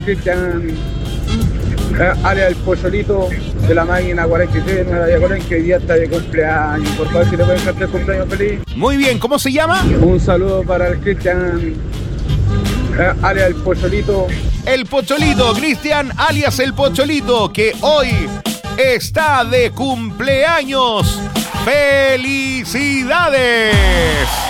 Cristian, área del Pocholito de la máquina 43, Nueva Yacolén, que hoy día está de cumpleaños. Por favor, si le pueden cantar cumpleaños feliz. Muy bien, ¿cómo se llama? Un saludo para el Cristian, área del Pocholito. El Pocholito, Cristian, alias el Pocholito, que hoy está de cumpleaños. ¡Felicidades!